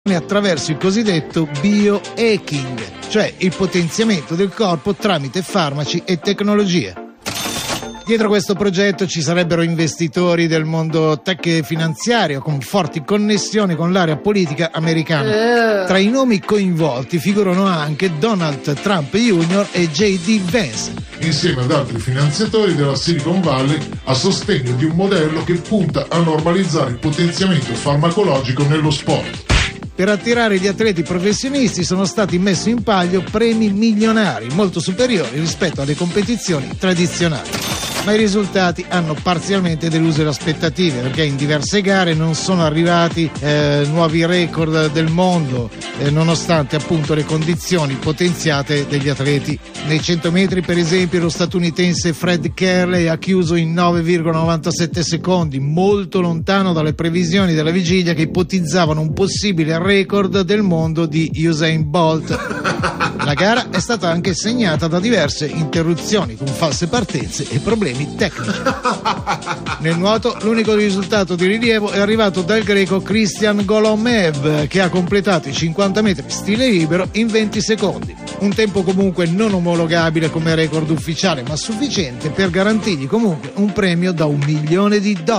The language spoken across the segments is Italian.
attraverso il cosiddetto biohacking, cioè il potenziamento del corpo tramite farmaci e tecnologie. Dietro questo progetto ci sarebbero investitori del mondo tech e finanziario con forti connessioni con l'area politica americana. Tra i nomi coinvolti figurano anche Donald Trump Jr. e J.D. Vance, insieme ad altri finanziatori della Silicon Valley, a sostegno di un modello che punta a normalizzare il potenziamento farmacologico nello sport. Per attirare gli atleti professionisti sono stati messi in palio premi milionari, molto superiori rispetto alle competizioni tradizionali. Ma i risultati hanno parzialmente deluso le aspettative, perché in diverse gare non sono arrivati nuovi record del mondo, nonostante appunto le condizioni potenziate degli atleti. Nei 100 metri, per esempio, lo statunitense Fred Kerley ha chiuso in 9,97 secondi, molto lontano dalle previsioni della vigilia che ipotizzavano un possibile record del mondo di Usain Bolt. La gara è stata anche segnata da diverse interruzioni con false partenze e problemi tecnici. Nel nuoto l'unico risultato di rilievo è arrivato dal greco Christian Golomev, che ha completato i 50 metri stile libero in 20 secondi. Un tempo comunque non omologabile come record ufficiale, ma sufficiente per garantirgli comunque un premio da $1 milione.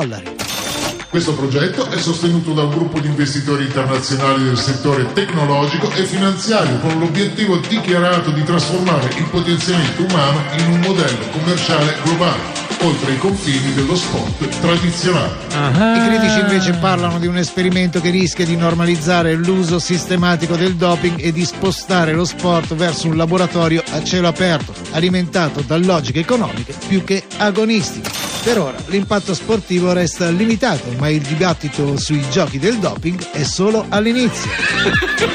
Questo progetto è sostenuto da un gruppo di investitori internazionali del settore tecnologico e finanziario, con l'obiettivo dichiarato di trasformare il potenziamento umano in un modello commerciale globale, oltre i confini dello sport tradizionale. I critici invece parlano di un esperimento che rischia di normalizzare l'uso sistematico del doping e di spostare lo sport verso un laboratorio a cielo aperto, alimentato da logiche economiche più che agonistiche. Per ora l'impatto sportivo resta limitato, ma il dibattito sui giochi del doping è solo all'inizio.